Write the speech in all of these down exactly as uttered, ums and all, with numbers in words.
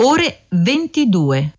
ore ventidue.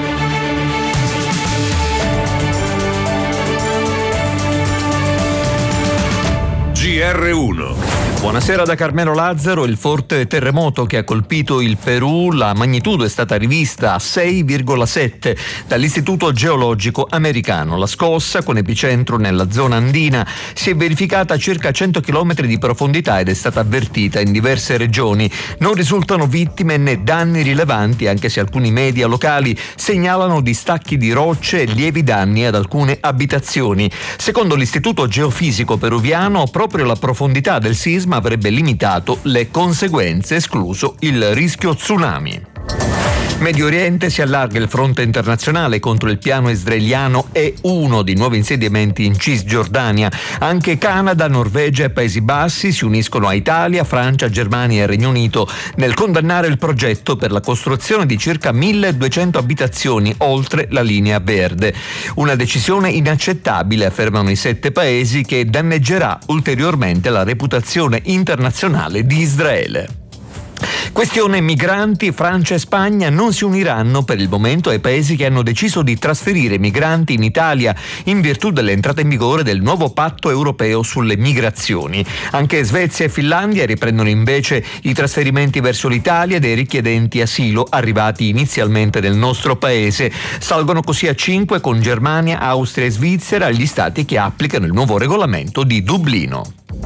G R uno. Buonasera da Carmelo Lazzaro. Il forte terremoto che ha colpito il Perù, la magnitudo è stata rivista a sei virgola sette dall'Istituto Geologico Americano. La scossa, con epicentro nella zona andina, si è verificata a circa cento chilometri di profondità ed è stata avvertita in diverse regioni. Non risultano vittime né danni rilevanti, anche se alcuni media locali segnalano distacchi di rocce e lievi danni ad alcune abitazioni. Secondo l'Istituto Geofisico Peruviano, proprio la profondità del sisma avrebbe limitato le conseguenze, escluso il rischio tsunami. Medio Oriente, si allarga il fronte internazionale contro il piano israeliano E uno di nuovi insediamenti in Cisgiordania. Anche Canada, Norvegia e Paesi Bassi si uniscono a Italia, Francia, Germania e Regno Unito nel condannare il progetto per la costruzione di circa milleduecento abitazioni oltre la linea verde. Una decisione inaccettabile, affermano i sette paesi, che danneggerà ulteriormente la reputazione internazionale di Israele. Questione migranti: Francia e Spagna non si uniranno per il momento ai paesi che hanno deciso di trasferire migranti in Italia in virtù dell'entrata in vigore del nuovo patto europeo sulle migrazioni. Anche Svezia e Finlandia riprendono invece i trasferimenti verso l'Italia dei richiedenti asilo arrivati inizialmente nel nostro paese. Salgono così a cinque con Germania, Austria e Svizzera gli stati che applicano il nuovo regolamento di Dublino.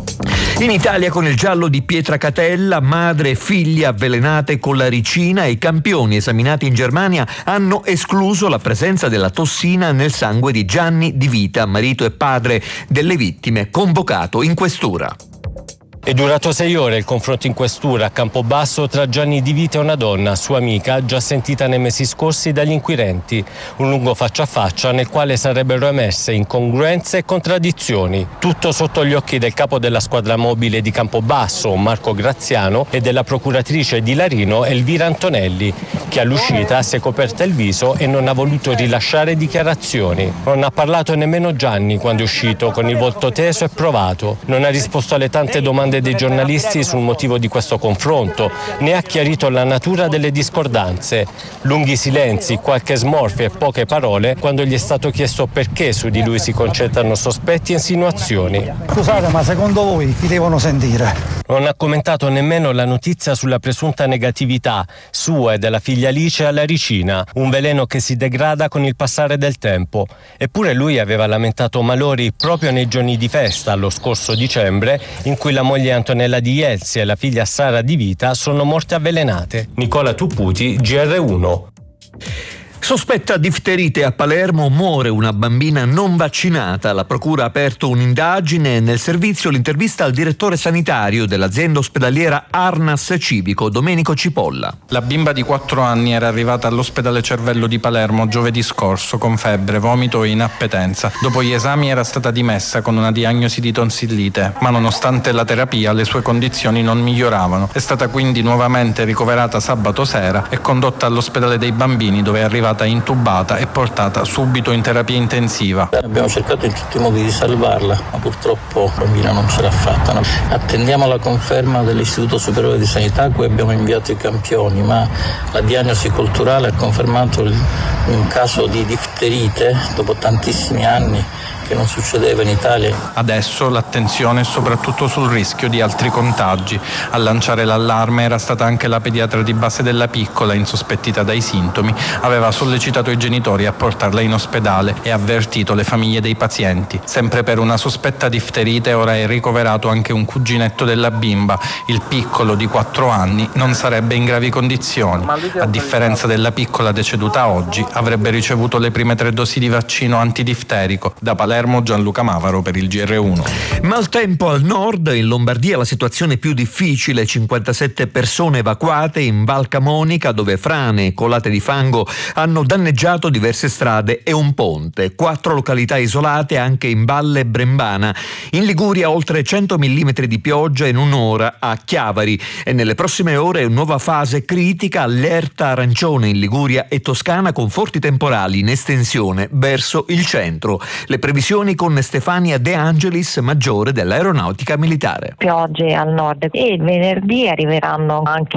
In Italia, con il giallo di Pietracatella, madre e figlia avvelenate con la ricina, e i campioni esaminati in Germania hanno escluso la presenza della tossina nel sangue di Gianni Di Vita, marito e padre delle vittime, convocato in questura. È durato sei ore il confronto in questura a Campobasso tra Gianni Di Vita e una donna, sua amica, già sentita nei mesi scorsi dagli inquirenti. Un lungo faccia a faccia nel quale sarebbero emerse incongruenze e contraddizioni. Tutto sotto gli occhi del capo della squadra mobile di Campobasso, Marco Graziano, e della procuratrice di Larino, Elvira Antonelli, che all'uscita si è coperta il viso e non ha voluto rilasciare dichiarazioni. Non ha parlato nemmeno Gianni quando è uscito, con il volto teso e provato. Non ha risposto alle tante domande dei giornalisti sul motivo di questo confronto, né ha chiarito la natura delle discordanze. Lunghi silenzi, qualche smorfia e poche parole quando gli è stato chiesto perché su di lui si concentrano sospetti e insinuazioni. Scusate, ma secondo voi chi devono sentire? Non ha commentato nemmeno la notizia sulla presunta negatività sua e della figlia Alice alla ricina, un veleno che si degrada con il passare del tempo. Eppure lui aveva lamentato malori proprio nei giorni di festa, lo scorso dicembre, in cui la moglie Antonella Di Ielzi e la figlia Sara Di Vita sono morte avvelenate. Nicola Tupputi, G R uno. Sospetta difterite a Palermo, muore una bambina non vaccinata. La procura ha aperto un'indagine. Nel servizio l'intervista al direttore sanitario dell'azienda ospedaliera Arnas Civico, Domenico Cipolla. La bimba di quattro anni era arrivata all'ospedale Cervello di Palermo giovedì scorso con febbre, vomito e inappetenza. Dopo gli esami era stata dimessa con una diagnosi di tonsillite, ma nonostante la terapia le sue condizioni non miglioravano. È stata quindi nuovamente ricoverata sabato sera e condotta all'ospedale dei bambini, dove è arrivata intubata e portata subito in terapia intensiva. Abbiamo cercato in tutti i modi di salvarla, ma purtroppo la bambina non ce l'ha fatta. No? Attendiamo la conferma dell'Istituto Superiore di Sanità a cui abbiamo inviato i campioni, ma la diagnosi culturale ha confermato un caso di difterite dopo tantissimi anni, che non succedeva in Italia. Adesso l'attenzione è soprattutto sul rischio di altri contagi. A lanciare l'allarme era stata anche la pediatra di base della piccola, insospettita dai sintomi. Aveva sollecitato i genitori a portarla in ospedale e avvertito le famiglie dei pazienti. Sempre per una sospetta difterite ora è ricoverato anche un cuginetto della bimba. Il piccolo di quattro anni non sarebbe in gravi condizioni. A differenza della piccola deceduta oggi, avrebbe ricevuto le prime tre dosi di vaccino antidifterico. Da Palermo, Gianluca Mavaro per il G R uno. Maltempo al nord. In Lombardia la situazione più difficile: cinquantasette persone evacuate in Val Camonica, dove frane e colate di fango hanno danneggiato diverse strade e un ponte. Quattro località isolate anche in Valle Brembana. In Liguria oltre cento millimetri di pioggia in un'ora a Chiavari, e nelle prossime ore nuova fase critica, allerta arancione in Liguria e Toscana, con forti temporali in estensione verso il centro. Le previsioni con Stefania De Angelis, maggiore dell'Aeronautica Militare. Piogge al nord, e venerdì arriveranno anche